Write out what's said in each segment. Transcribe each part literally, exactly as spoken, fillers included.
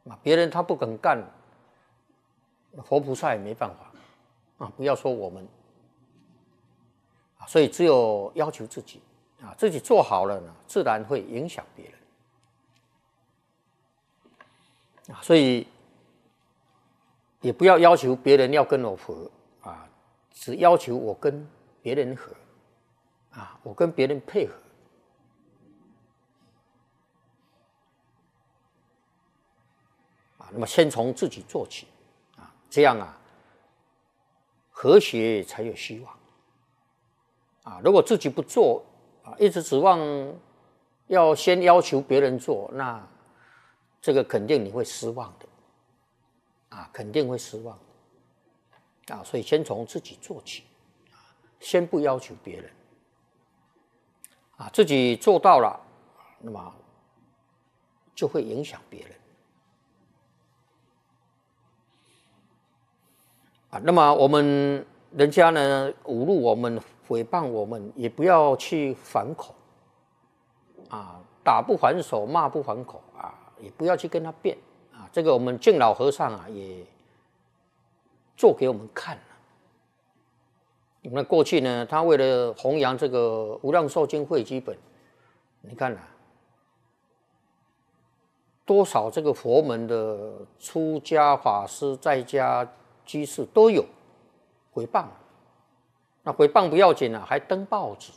啊，别人他不肯干，佛菩萨也没办法啊。不要说我们啊，所以只有要求自己啊，自己做好了呢，自然会影响别人啊。所以也不要要求别人要跟我合啊，只要求我跟别人合啊，我跟别人配合。那么先从自己做起啊，这样啊，和谐才有希望啊。如果自己不做啊，一直指望要先要求别人做，那这个肯定你会失望的啊，肯定会失望的啊。所以先从自己做起啊，先不要求别人啊，自己做到了，那么就会影响别人。啊，那么我们人家呢侮辱我们、诽谤我们，也不要去还口，啊，打不还手，骂不还口啊，也不要去跟他辩啊。这个我们敬老和尚啊也做给我们看了。那过去呢，他为了弘扬这个无量寿经汇基本，你看啊，多少这个佛门的出家法师、在家居士都有诽谤，那诽谤不要紧啊，还登报纸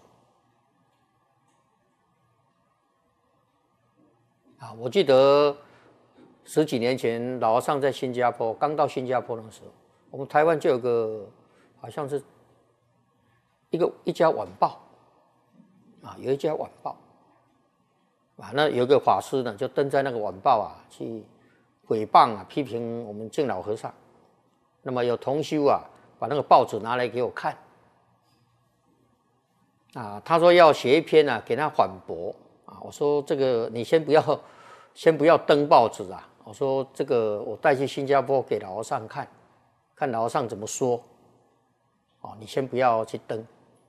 啊！我记得十几年前老和尚在新加坡，刚到新加坡的时候，我们台湾就有个好像是一个一家晚报啊，有一家晚报啊，那有一个法师呢就登在那个晚报啊去诽谤啊，批评我们敬老和尚。那么有同修啊，把那个报纸拿来给我看，啊，他说要写一篇啊，给他反驳啊。我说这个你先不要，先不要登报纸啊。我说这个我带去新加坡给老和尚看，看老和尚怎么说。哦，你先不要去登。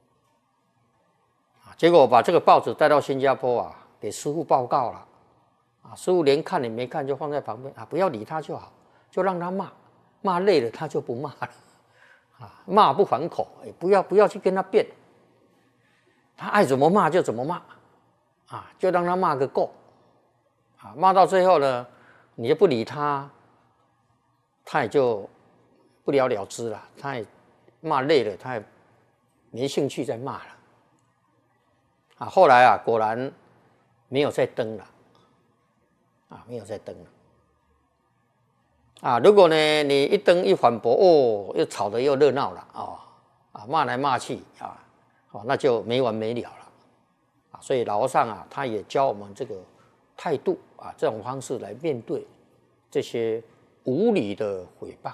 啊，结果我把这个报纸带到新加坡啊，给师父报告了。啊，师父连看也没看，就放在旁边啊，不要理他就好，就让他骂。骂累了他就不骂了，啊，骂不还口，也不要不要去跟他辩，他爱怎么骂就怎么骂，啊，就让他骂个够，啊，骂到最后呢，你就不理他，他也就不了了之了，他也骂累了，他也没兴趣再骂了，啊，后来啊，果然没有再登了，啊，没有再登了。啊，如果呢，你一登一反驳，哦，又吵得又热闹了哦，啊，骂来骂去啊，哦，那就没完没了了，啊，所以老和尚啊，他也教我们这个态度啊，这种方式来面对这些无理的诽谤。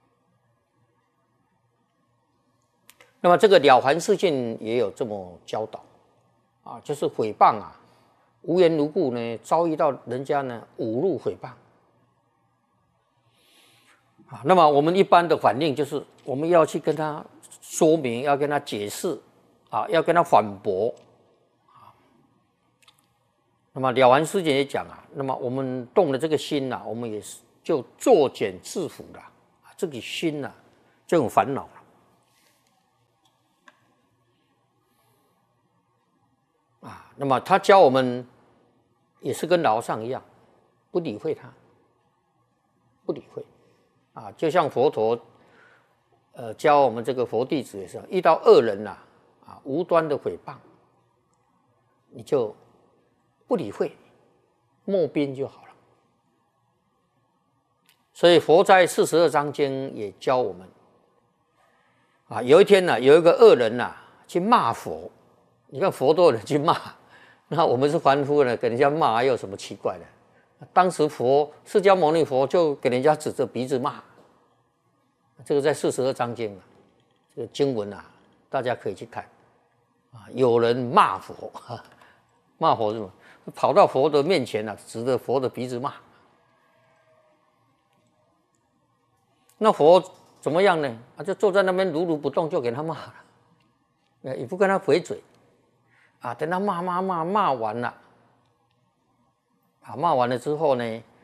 那么这个《了凡四训》也有这么教导啊，就是诽谤啊，无缘无故呢，遭遇到人家呢侮辱诽谤。啊，那么我们一般的反应就是，我们要去跟他说明，要跟他解释，啊，要跟他反驳，啊。那么《了凡四训》也讲啊，那么我们动了这个心呐、啊，我们也是就作茧自缚了，啊，这个心呐、啊，就有烦恼了，啊。那么他教我们也是跟老和尚一样，不理会他，不理会。啊，就像佛陀，呃，教我们这个佛弟子也是，遇到恶人呐、啊，啊，无端的诽谤，你就不理会，默边就好了。所以佛在四十二章经也教我们，啊，有一天呢、啊，有一个恶人呐、啊，去骂佛，你看佛都有人去骂，那我们是凡夫呢，给人家骂还有什么奇怪的？当时佛释迦牟尼佛就给人家指着鼻子骂，这个在四十二章经啊，这个经文啊，大家可以去看啊。有人骂佛，骂佛是什么？跑到佛的面前啊，指着佛的鼻子骂。那佛怎么样呢？啊，就坐在那边如如不动，就给他骂了，也不跟他回嘴啊。等他骂骂骂骂完了。啊，骂完了之后呢，